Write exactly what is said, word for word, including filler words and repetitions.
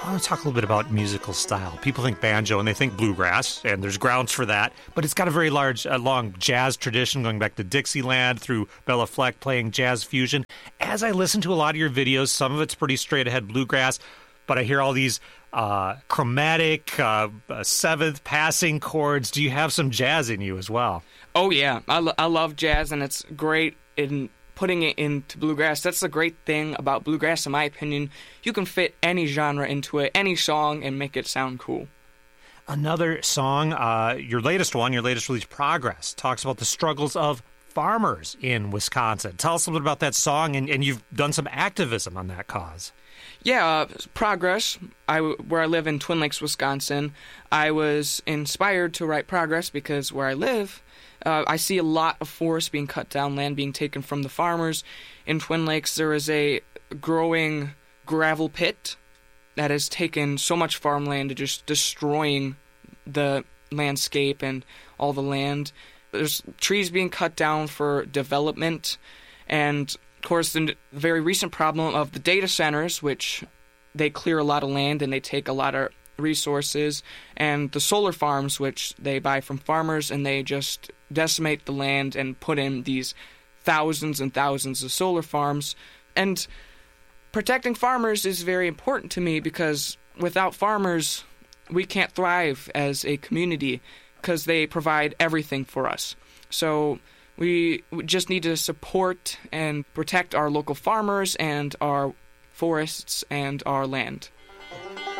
I want to talk a little bit about musical style. People think banjo and they think bluegrass, and there's grounds for that, but it's got a very large, uh, long jazz tradition going back to Dixieland through Bella Fleck playing jazz fusion. As I listen to a lot of your videos, some of it's pretty straight ahead bluegrass, but I hear all these uh, chromatic, uh, uh, seventh passing chords. Do you have some jazz in you as well? Oh, yeah. I, lo- I love jazz, and it's great in putting it into bluegrass. That's the great thing about bluegrass, in my opinion. You can fit any genre into it, any song, and make it sound cool. Another song, uh, your latest one, your latest release, Progress, talks about the struggles of farmers in Wisconsin. Tell us a little bit about that song, and, and you've done some activism on that cause. Yeah, uh, Progress, I, where I live in Twin Lakes, Wisconsin, I was inspired to write Progress because where I live, Uh, I see a lot of forest being cut down, land being taken from the farmers. In Twin Lakes, there is a growing gravel pit that has taken so much farmland to just destroying the landscape and all the land. There's trees being cut down for development, and of course the very recent problem of the data centers, which they clear a lot of land and they take a lot of resources, and the solar farms, which they buy from farmers, and they just decimate the land and put in these thousands and thousands of solar farms. And protecting farmers is very important to me because without farmers, we can't thrive as a community because they provide everything for us. So we just need to support and protect our local farmers and our forests and our land.